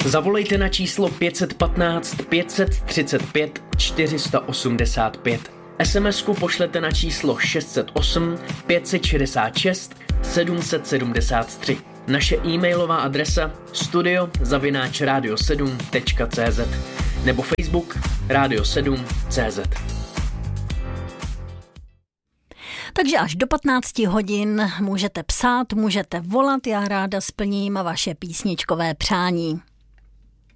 Zavolejte na číslo 515 535 485. SMS-ku pošlete na číslo 608 566 773. Naše e-mailová adresa studio@radio7.cz nebo Facebook Radio 7.cz. Takže až do 15 hodin můžete psát, můžete volat, já ráda splním vaše písničkové přání.